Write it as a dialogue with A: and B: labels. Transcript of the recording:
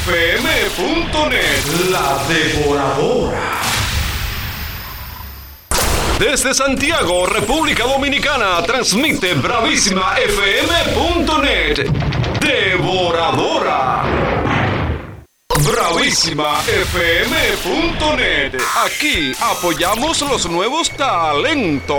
A: La Devoradora. Desde Santiago, República Dominicana, transmite bravísimafm.net. Devoradora. bravísimafm.net. Aquí apoyamos los nuevos talentos.